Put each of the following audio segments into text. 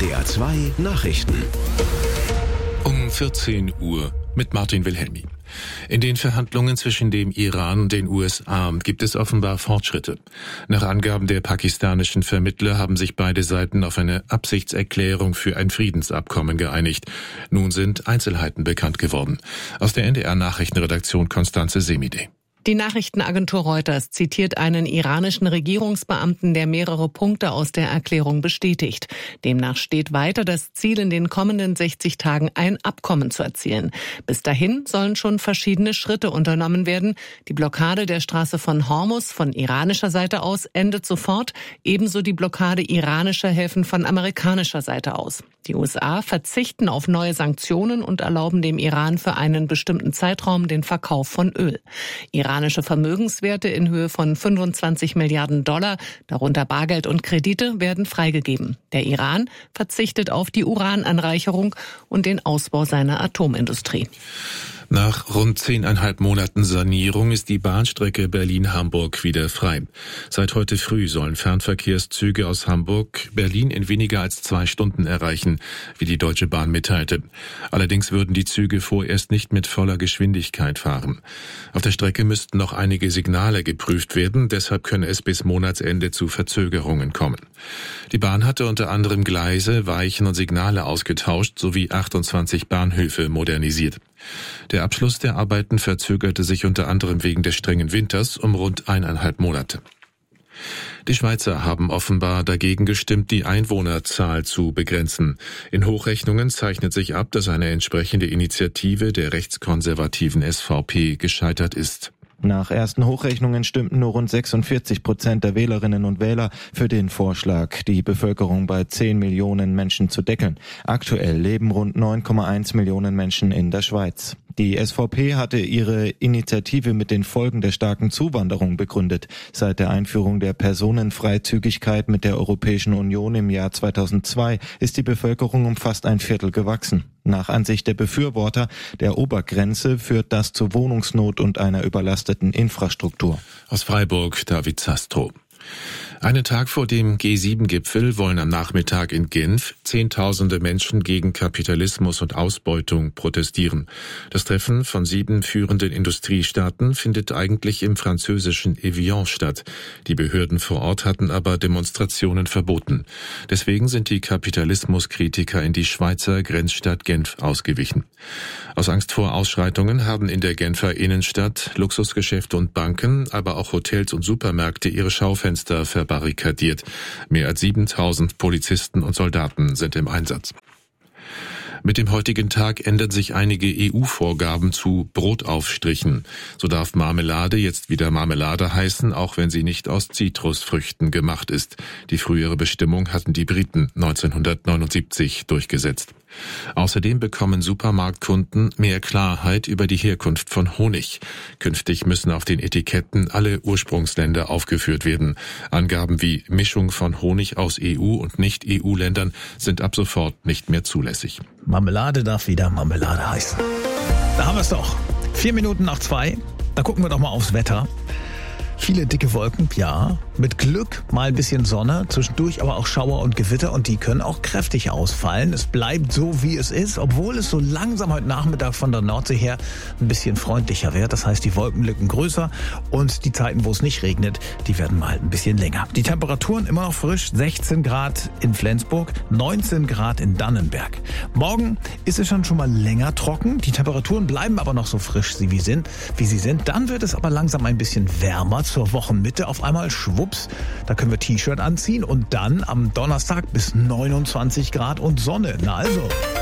NDR 2 Nachrichten. Um 14 Uhr mit Martin Wilhelmi. In den Verhandlungen zwischen dem Iran und den USA gibt es offenbar Fortschritte. Nach Angaben der pakistanischen Vermittler haben sich beide Seiten auf eine Absichtserklärung für ein Friedensabkommen geeinigt. Nun sind Einzelheiten bekannt geworden. Aus der NDR-Nachrichtenredaktion Constanze Semide. Die Nachrichtenagentur Reuters zitiert einen iranischen Regierungsbeamten, der mehrere Punkte aus der Erklärung bestätigt. Demnach steht weiter das Ziel, in den kommenden 60 Tagen ein Abkommen zu erzielen. Bis dahin sollen schon verschiedene Schritte unternommen werden. Die Blockade der Straße von Hormuz von iranischer Seite aus endet sofort, ebenso die Blockade iranischer Häfen von amerikanischer Seite aus. Die USA verzichten auf neue Sanktionen und erlauben dem Iran für einen bestimmten Zeitraum den Verkauf von Öl. Iranische Vermögenswerte in Höhe von 25 Milliarden $, darunter Bargeld und Kredite, werden freigegeben. Der Iran verzichtet auf die Urananreicherung und den Ausbau seiner Atomindustrie. Nach rund 10,5 Monaten Sanierung ist die Bahnstrecke Berlin-Hamburg wieder frei. Seit heute früh sollen Fernverkehrszüge aus Hamburg Berlin in weniger als 2 Stunden erreichen, wie die Deutsche Bahn mitteilte. Allerdings würden die Züge vorerst nicht mit voller Geschwindigkeit fahren. Auf der Strecke müssten noch einige Signale geprüft werden, deshalb könne es bis Monatsende zu Verzögerungen kommen. Die Bahn hatte unter anderem Gleise, Weichen und Signale ausgetauscht sowie 28 Bahnhöfe modernisiert. Der Abschluss der Arbeiten verzögerte sich unter anderem wegen des strengen Winters um rund 1,5 Monate. Die Schweizer haben offenbar dagegen gestimmt, die Einwohnerzahl zu begrenzen. In Hochrechnungen zeichnet sich ab, dass eine entsprechende Initiative der rechtskonservativen SVP gescheitert ist. Nach ersten Hochrechnungen stimmten nur rund 46% der Wählerinnen und Wähler für den Vorschlag, die Bevölkerung bei 10 Millionen Menschen zu deckeln. Aktuell leben rund 9,1 Millionen Menschen in der Schweiz. Die SVP hatte ihre Initiative mit den Folgen der starken Zuwanderung begründet. Seit der Einführung der Personenfreizügigkeit mit der Europäischen Union im Jahr 2002 ist die Bevölkerung um fast ein Viertel gewachsen. Nach Ansicht der Befürworter der Obergrenze führt das zu Wohnungsnot und einer überlasteten Infrastruktur. Aus Freiburg, David Zastro. Einen Tag vor dem G7-Gipfel wollen am Nachmittag in Genf Zehntausende Menschen gegen Kapitalismus und Ausbeutung protestieren. Das Treffen von 7 führenden Industriestaaten findet eigentlich im französischen Evian statt. Die Behörden vor Ort hatten aber Demonstrationen verboten. Deswegen sind die Kapitalismuskritiker in die Schweizer Grenzstadt Genf ausgewichen. Aus Angst vor Ausschreitungen haben in der Genfer Innenstadt Luxusgeschäfte und Banken, aber auch Hotels und Supermärkte ihre Schaufenster verbarrikadiert. Mehr als 7.000 Polizisten und Soldaten sind im Einsatz. Mit dem heutigen Tag ändern sich einige EU-Vorgaben zu Brotaufstrichen. So darf Marmelade jetzt wieder Marmelade heißen, auch wenn sie nicht aus Zitrusfrüchten gemacht ist. Die frühere Bestimmung hatten die Briten 1979 durchgesetzt. Außerdem bekommen Supermarktkunden mehr Klarheit über die Herkunft von Honig. Künftig müssen auf den Etiketten alle Ursprungsländer aufgeführt werden. Angaben wie Mischung von Honig aus EU- und Nicht-EU-Ländern sind ab sofort nicht mehr zulässig. Marmelade darf wieder Marmelade heißen. Da haben wir es doch. 4 Minuten nach 2. Da gucken wir doch mal aufs Wetter. Viele dicke Wolken, ja. Mit Glück mal ein bisschen Sonne, zwischendurch aber auch Schauer und Gewitter und die können auch kräftig ausfallen. Es bleibt so, wie es ist, obwohl es so langsam heute Nachmittag von der Nordsee her ein bisschen freundlicher wird. Das heißt, die Wolkenlücken größer und die Zeiten, wo es nicht regnet, die werden mal ein bisschen länger. Die Temperaturen immer noch frisch, 16 Grad in Flensburg, 19 Grad in Dannenberg. Morgen ist es schon mal länger trocken, die Temperaturen bleiben aber noch so frisch, wie sie sind. Dann wird es aber langsam ein bisschen wärmer zur Wochenmitte. Auf einmal schwupp. Da können wir T-Shirt anziehen und dann am Donnerstag bis 29 Grad und Sonne. Na also.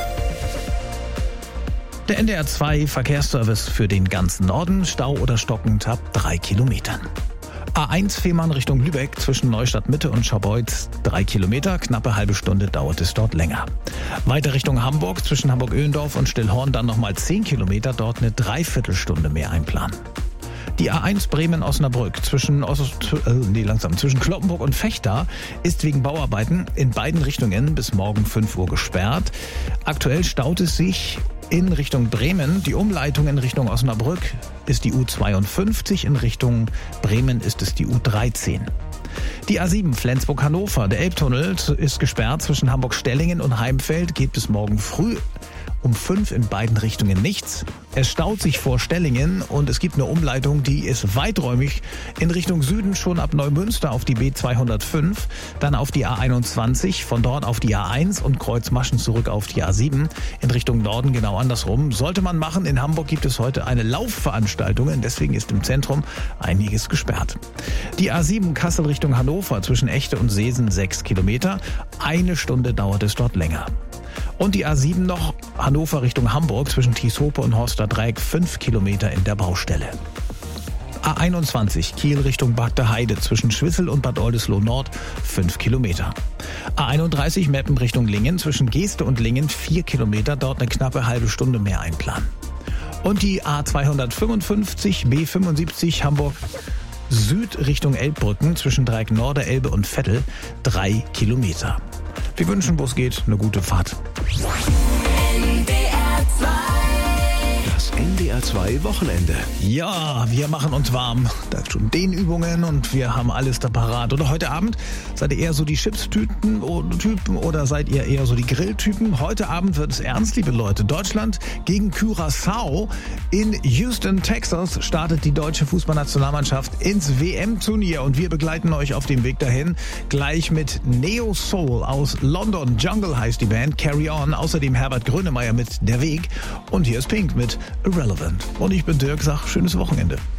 Der NDR 2 Verkehrsservice für den ganzen Norden. Stau oder stockend ab 3 Kilometern. A1 Fehmarn Richtung Lübeck zwischen Neustadt Mitte und Scharbeutz 3 Kilometer. Knappe halbe Stunde dauert es dort länger. Weiter Richtung Hamburg zwischen Hamburg-Öhlendorf und Stillhorn dann nochmal 10 Kilometer. Dort eine Dreiviertelstunde mehr einplanen. Die A1 Bremen-Osnabrück zwischen Cloppenburg und Vechta ist wegen Bauarbeiten in beiden Richtungen bis morgen 5 Uhr gesperrt. Aktuell staut es sich in Richtung Bremen. Die Umleitung in Richtung Osnabrück ist die U52, in Richtung Bremen ist es die U13. Die A7 Flensburg-Hannover. Der Elbtunnel ist gesperrt zwischen Hamburg-Stellingen und Heimfeld. Geht bis morgen früh um 5 in beiden Richtungen nichts. Es staut sich vor Stellingen und es gibt eine Umleitung, die ist weiträumig in Richtung Süden schon ab Neumünster auf die B205, dann auf die A21, von dort auf die A1 und Kreuzmaschen zurück auf die A7. In Richtung Norden genau andersrum. Sollte man machen. In Hamburg gibt es heute eine Laufveranstaltung, deswegen ist im Zentrum einiges gesperrt. Die A7 Kassel Richtung Hannover zwischen Echte und Seesen 6 Kilometer. 1 Stunde dauert es dort länger. Und die A7 noch Hannover Richtung Hamburg zwischen Tieshope und Horster Dreieck 5 Kilometer in der Baustelle. A21 Kiel Richtung Bagder Heide zwischen Schwissel und Bad Oldesloe Nord 5 Kilometer. A31 Meppen Richtung Lingen zwischen Geeste und Lingen 4 Kilometer, dort eine knappe halbe Stunde mehr einplanen. Und die A255 B75 Hamburg Süd Richtung Elbbrücken zwischen Dreieck Norderelbe und Vettel 3 Kilometer. Wir wünschen, wo es geht, eine gute Fahrt. Das NDR 2 Wochenende. Ja, wir machen uns warm. Da ist schon Dehnübungen und wir haben alles da parat. Oder heute Abend, seid ihr eher so die Chips-Typen oder seid ihr eher so die Grilltypen? Heute Abend wird es ernst, liebe Leute. Deutschland gegen Curaçao. In Houston, Texas startet die deutsche Fußballnationalmannschaft ins WM-Turnier und wir begleiten euch auf dem Weg dahin. Gleich mit Neo Soul aus London. Jungle heißt die Band. Carry On. Außerdem Herbert Grönemeyer mit Der Weg. Und hier ist Pink mit Irrelevant. Und ich bin Dirk, sag schönes Wochenende.